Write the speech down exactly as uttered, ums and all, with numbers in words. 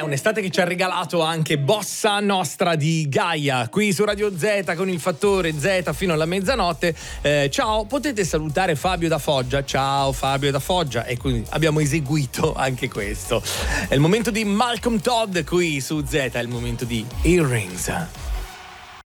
un'estate che ci ha regalato anche Bossa Nostra di Gaia, qui su Radio Z con il fattore Z fino alla mezzanotte. Eh, ciao, potete salutare Fabio da Foggia. Ciao Fabio da Foggia. E quindi abbiamo eseguito anche questo. È il momento di Malcolm Todd qui su Z, è il momento di Earrings.